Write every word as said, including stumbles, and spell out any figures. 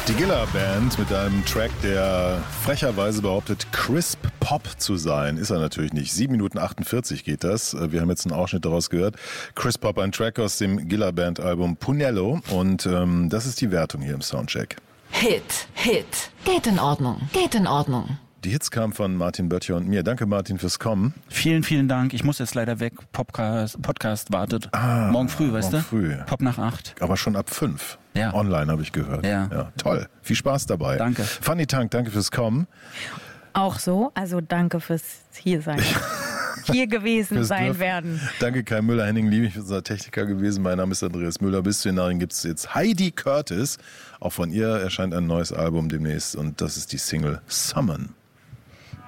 Die Gilla Band mit einem Track, der frecherweise behauptet, Crisp Pop zu sein. Ist er natürlich nicht. sieben Minuten achtundvierzig geht das. Wir haben jetzt einen Ausschnitt daraus gehört. Crisp Pop, ein Track aus dem Gilla Band Album Punello. Und ähm, das ist die Wertung hier im Soundcheck. Hit, Hit. Geht in Ordnung, geht in Ordnung. Die Hits kamen von Martin Böttcher und mir. Danke, Martin, fürs Kommen. Vielen, vielen Dank. Ich muss jetzt leider weg. Podcast, Podcast wartet. Ah, morgen früh, weißt morgen du? Früh. Pop nach acht. Aber schon ab fünf. Ja. Online habe ich gehört. Ja. ja. Toll. Viel Spaß dabei. Danke. Fanny Tank, danke fürs Kommen. Auch so. Also danke fürs hier sein. Hier gewesen sein dürfen. werden. Danke Kai Müller, Henning Liebig, unser Techniker gewesen. Mein Name ist Andreas Müller. Bis zu den Nachrichten gibt es jetzt Heidi Curtis. Auch von ihr erscheint ein neues Album demnächst und das ist die Single Summon.